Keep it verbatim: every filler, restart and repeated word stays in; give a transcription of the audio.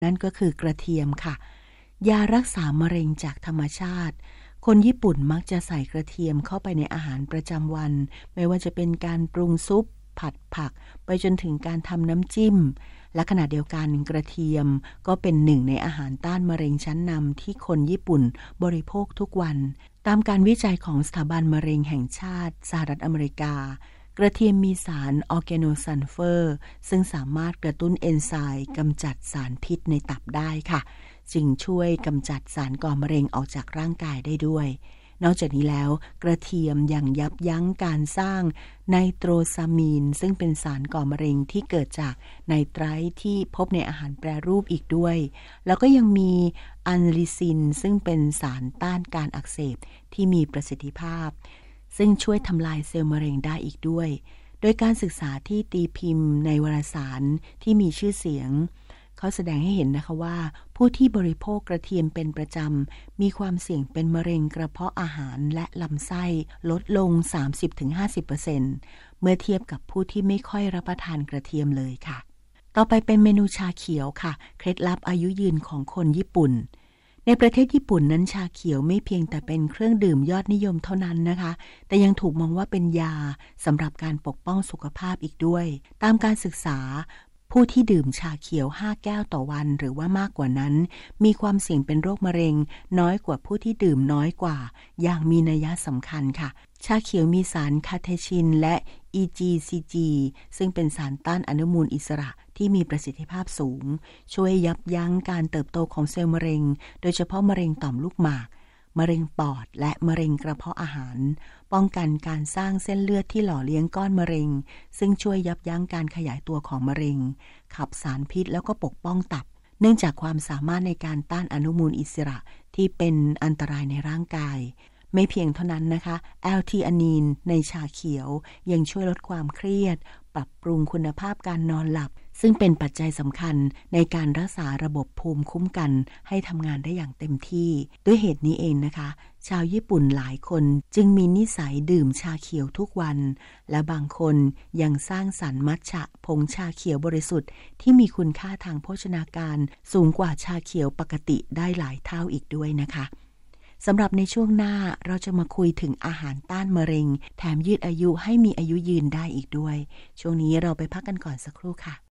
นั่นก็คือกระเทียมค่ะยารักษามะเร็งจากธรรมชาติคนญี่ปุ่นมักจะใส่กระเทียมเข้าไปในอาหารประจำวันไม่ว่าจะเป็นการปรุงซุปผัดผักไปจนถึงการทำน้ำจิ้มและขณะเดียวกันกระเทียมก็เป็นหนึ่งในอาหารต้านมะเร็งชั้นนำที่คนญี่ปุ่นบริโภคทุกวันตามการวิจัยของสถาบันมะเร็งแห่งชาติสหรัฐอเมริกากระเทียมมีสารออร์แกโนซัลเฟอร์ซึ่งสามารถกระตุ้นเอนไซม์กำจัดสารพิษในตับได้ค่ะจึงช่วยกำจัดสารก่อมะเร็งออกจากร่างกายได้ด้วยนอกจากนี้แล้วกระเทียมยังยับยั้งการสร้างไนโตรซามีนซึ่งเป็นสารก่อมะเร็งที่เกิดจากไนไตรท์ที่พบในอาหารแปรรูปอีกด้วยแล้วก็ยังมีอันลิซินซึ่งเป็นสารต้านการอักเสบที่มีประสิทธิภาพซึ่งช่วยทำลายเซลล์มะเร็งได้อีกด้วยโดยการศึกษาที่ตีพิมพ์ในวารสารที่มีชื่อเสียงเขาแสดงให้เห็นนะคะว่าผู้ที่บริโภคกระเทียมเป็นประจำมีความเสี่ยงเป็นมะเร็งกระเพาะอาหารและลำไส้ลดลง สามสิบถึงห้าสิบเปอร์เซ็นต์ เมื่อเทียบกับผู้ที่ไม่ค่อยรับประทานกระเทียมเลยค่ะต่อไปเป็นเมนูชาเขียวค่ะเคล็ดลับอายุยืนของคนญี่ปุ่นในประเทศญี่ปุ่นนั้นชาเขียวไม่เพียงแต่เป็นเครื่องดื่มยอดนิยมเท่านั้นนะคะแต่ยังถูกมองว่าเป็นยาสำหรับการปกป้องสุขภาพอีกด้วยตามการศึกษาผู้ที่ดื่มชาเขียวห้าแก้วต่อวันหรือว่ามากกว่านั้นมีความเสี่ยงเป็นโรคมะเร็งน้อยกว่าผู้ที่ดื่มน้อยกว่าอย่างมีนัยสำคัญค่ะชาเขียวมีสารคาเทชินและ อี จี ซี จี ซึ่งเป็นสารต้านอนุมูลอิสระที่มีประสิทธิภาพสูงช่วยยับยั้งการเติบโตของเซลล์มะเร็งโดยเฉพาะมะเร็งต่อมลูกหมากมะเร็งปอดและมะเร็งกระเพาะอาหารป้องกันการสร้างเส้นเลือดที่หล่อเลี้ยงก้อนมะเร็งซึ่งช่วยยับยั้งการขยายตัวของมะเร็งขับสารพิษแล้วก็ปกป้องตับเนื่องจากความสามารถในการต้านอนุมูลอิสระที่เป็นอันตรายในร่างกายไม่เพียงเท่านั้นนะคะแอลทีอานีนในชาเขียวยังช่วยลดความเครียดปรับปรุงคุณภาพการนอนหลับซึ่งเป็นปัจจัยสำคัญในการรักษาระบบภูมิคุ้มกันให้ทำงานได้อย่างเต็มที่ด้วยเหตุนี้เองนะคะชาวญี่ปุ่นหลายคนจึงมีนิสัยดื่มชาเขียวทุกวันและบางคนยังสร้างสรรค์มัทฉะผงชาเขียวบริสุทธิ์ที่มีคุณค่าทางโภชนาการสูงกว่าชาเขียวปกติได้หลายเท่าอีกด้วยนะคะสำหรับในช่วงหน้าเราจะมาคุยถึงอาหารต้านมะเร็งแถมยืดอายุให้มีอายุยืนได้อีกด้วยช่วงนี้เราไปพักกันก่อนสักครู่ค่ะ